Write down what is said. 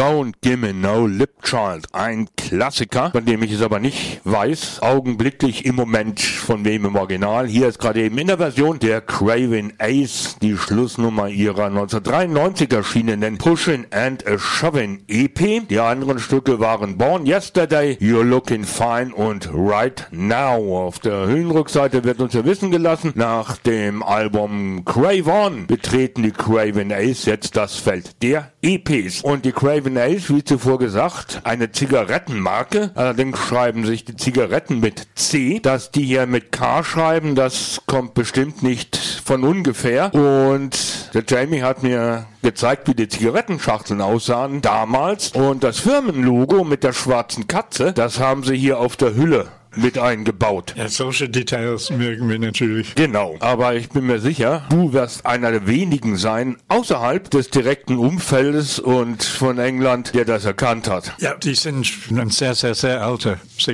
Don't Gimme No Lip Child, ein Klassiker, von dem ich es aber nicht weiß, augenblicklich im Moment von wem im Original. Hier ist gerade eben in der Version der Craven Ace die Schlussnummer ihrer 1993 erschienenen Pushin' and a Shovin' EP. Die anderen Stücke waren Born Yesterday, You're Looking Fine und Right Now. Auf der Hüllenrückseite wird uns ja wissen gelassen, nach dem Album Crave On betreten die Craven Ace jetzt das Feld der EPs. Und die Craven Ace, wie zuvor gesagt, eine Zigarettenmarke. Allerdings schreiben sich die Zigaretten mit C. Dass die hier mit K schreiben, das kommt bestimmt nicht von ungefähr. Und der Jamie hat mir gezeigt, wie die Zigarettenschachteln aussahen damals. Und das Firmenlogo mit der schwarzen Katze, das haben sie hier auf der Hülle mit eingebaut. Ja, solche Details mögen wir natürlich. Genau, aber ich bin mir sicher, du wirst einer der wenigen sein, außerhalb des direkten Umfeldes und von England, der das erkannt hat. Ja, die sind ein sehr, sehr, sehr alter